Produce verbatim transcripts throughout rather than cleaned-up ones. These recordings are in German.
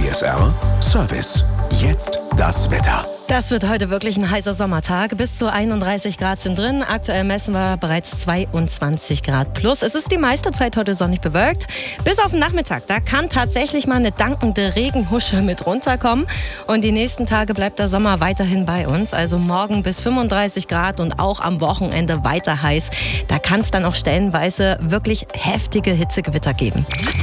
S R Service. Jetzt das Wetter. Das wird heute wirklich ein heißer Sommertag. Bis zu einunddreißig Grad sind drin. Aktuell messen wir bereits zweiundzwanzig Grad plus. Es ist die meiste Zeit heute sonnig bewölkt. Bis auf den Nachmittag, da kann tatsächlich mal eine dankende Regenhusche mit runterkommen. Und die nächsten Tage bleibt der Sommer weiterhin bei uns. Also morgen bis fünfunddreißig Grad und auch am Wochenende weiter heiß. Da kann es dann auch stellenweise wirklich heftige Hitzegewitter geben.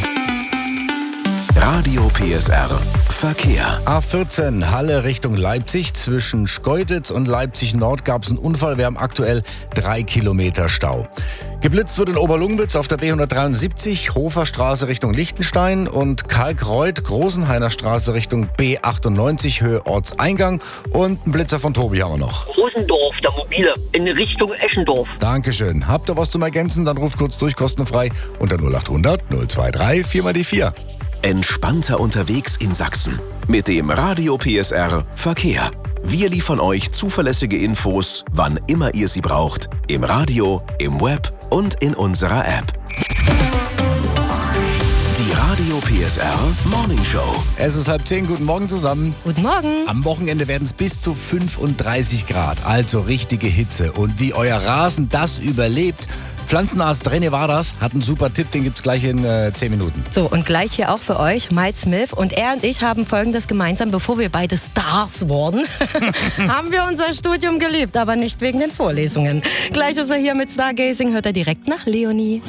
Radio P S R Verkehr. A vierzehn Halle Richtung Leipzig. Zwischen Schkeuditz und Leipzig Nord gab es einen Unfall. Wir haben aktuell drei Kilometer Stau. Geblitzt wird in Oberlungwitz auf der B hundertdreiundsiebzig, Hoferstraße Richtung Lichtenstein und Kalkreuth, Großenhainer Straße Richtung B achtundneunzig, Höhe Ortseingang. Und ein Blitzer von Tobi haben wir noch. Rosendorf, der Mobile, in Richtung Eschendorf. Dankeschön. Habt ihr was zum Ergänzen? Dann ruft kurz durch, kostenfrei unter null achthundert null dreiundzwanzig vier mal die vier. Entspannter unterwegs in Sachsen. Mit dem Radio P S R Verkehr. Wir liefern euch zuverlässige Infos, wann immer ihr sie braucht. Im Radio, im Web und in unserer App. Die Radio P S R Morning Show. Es ist halb zehn. Guten Morgen zusammen. Guten Morgen. Am Wochenende werden es bis zu fünfunddreißig Grad. Also richtige Hitze. Und wie euer Rasen das überlebt... Pflanzenarzt René Warders hat einen super Tipp, den gibt's gleich in äh, zehn Minuten. So, und gleich hier auch für euch, Mike Smith. Und er und ich haben Folgendes gemeinsam: Bevor wir beide Stars wurden, haben wir unser Studium geliebt, aber nicht wegen den Vorlesungen. Gleich ist er hier mit Stargazing, hört er direkt nach Leonie.